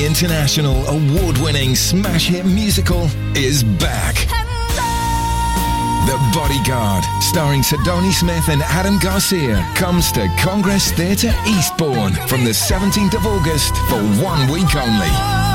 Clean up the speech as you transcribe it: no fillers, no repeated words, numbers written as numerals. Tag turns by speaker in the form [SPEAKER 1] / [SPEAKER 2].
[SPEAKER 1] The international award-winning smash hit musical is back. The Bodyguard, starring Sidonie Smith and Adam Garcia, comes to Congress Theatre Eastbourne from the 17th of August for 1 week only.